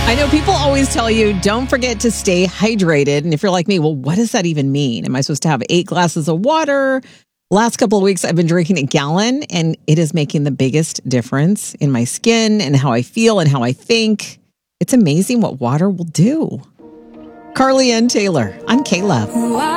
I know people always tell you, don't forget to stay hydrated. And if you're like me, well, what does that even mean? Am I supposed to have 8 glasses of water? Last couple of weeks, I've been drinking a gallon, and it is making the biggest difference in my skin and how I feel and how I think. It's amazing what water will do. Carly Ann Taylor on K-Love.